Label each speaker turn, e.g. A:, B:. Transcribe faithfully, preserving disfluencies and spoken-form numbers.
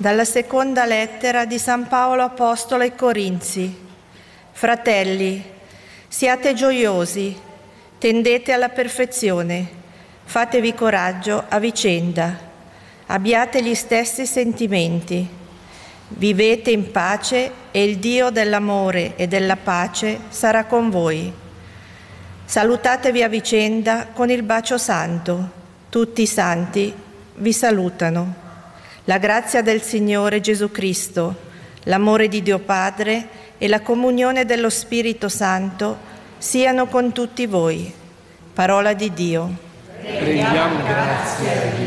A: Dalla seconda lettera di San Paolo Apostolo ai Corinzi. Fratelli, siate gioiosi, tendete alla perfezione, fatevi coraggio a vicenda, abbiate gli stessi sentimenti, vivete in pace e il Dio dell'amore e della pace sarà con voi. Salutatevi a vicenda con il bacio santo. Tutti i santi vi salutano. La grazia del Signore Gesù Cristo, l'amore di Dio Padre e la comunione dello Spirito Santo siano con tutti voi. Parola di Dio.
B: Rendiamo grazie a Dio.